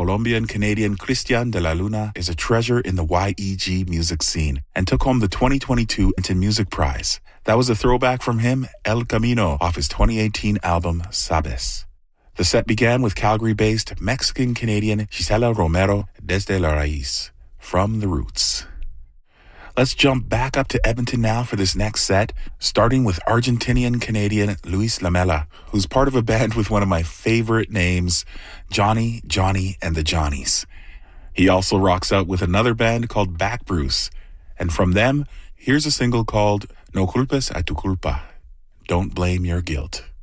Colombian-Canadian Christian de la Luna is a treasure in the YEG music scene and took home the 2022 Into Music Prize. That was a throwback from him, El Camino, off his 2018 album, Sabes. The set began with Calgary-based Mexican-Canadian Gisela Romero, Desde la Raíz, From the Roots. Let's jump back up to Edmonton now for this next set, starting with Argentinian-Canadian Luis Lamela, who's part of a band with one of my favorite names, Johnny, and the Johnnies. He also rocks out with another band called Back Bruce, and from them, here's a single called No culpes a tu culpa, Don't Blame Your Guilt.